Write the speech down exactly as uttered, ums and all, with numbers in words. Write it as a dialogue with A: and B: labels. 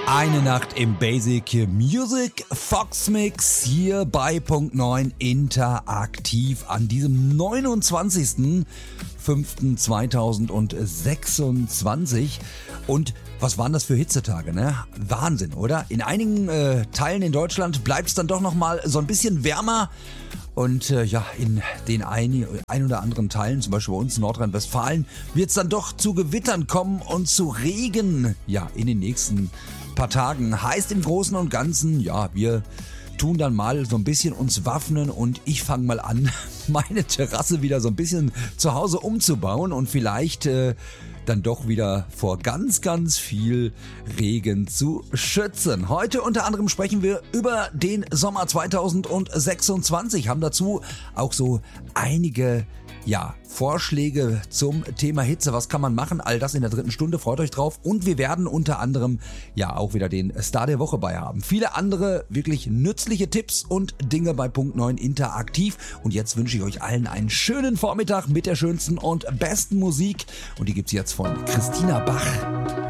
A: Eine Nacht im Basic Music Fox Mix hier bei Punkt neun interaktiv an diesem neunundzwanzigsten fünften zweitausendsechsundzwanzig. Und was waren das für Hitzetage, ne? Wahnsinn, oder? In einigen äh, Teilen in Deutschland bleibt es dann doch nochmal so ein bisschen wärmer. Und äh, ja, in den ein, ein oder anderen Teilen, zum Beispiel bei uns in Nordrhein-Westfalen, wird es dann doch zu Gewittern kommen und zu Regen. Ja, in den nächsten paar Tagen. Heißt im Großen und Ganzen, ja, wir tun dann mal so ein bisschen uns waffnen und ich fange mal an, meine Terrasse wieder so ein bisschen zu Hause umzubauen und vielleicht äh, dann doch wieder vor ganz, ganz viel Regen zu schützen. Heute unter anderem sprechen wir über den Sommer zweitausendsechsundzwanzig, haben dazu auch so einige ja, Vorschläge zum Thema Hitze. Was kann man machen? All das in der dritten Stunde. Freut euch drauf. Und wir werden unter anderem ja auch wieder den Star der Woche bei haben. Viele andere wirklich nützliche Tipps und Dinge bei Punkt neun interaktiv. Und jetzt wünsche ich euch allen einen schönen Vormittag mit der schönsten und besten Musik. Und die gibt's jetzt von Christina Bach.